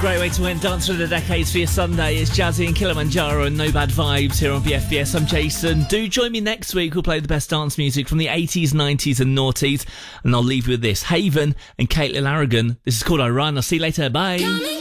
Great way to end Dance for the Decades for your Sunday. It's Jazzy and Kilimanjaro and No Bad Vibes here on BFBS. I'm Jason. Do join me next week. We'll play the best dance music from the 80s, 90s and noughties. And I'll leave you with this. Haven and Caitlin Aragon. This is called I Run. I'll see you later. Bye.